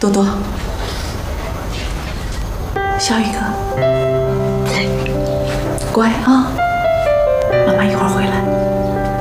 多多，小雨哥，乖啊，妈妈一会儿回来。